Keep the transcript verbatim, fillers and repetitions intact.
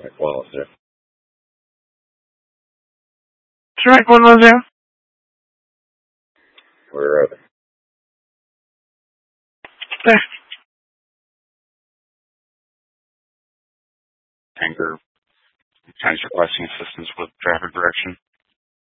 Like, well, there. Track one was there. Where are they? There. Tanker, Tanks requesting assistance with traffic direction.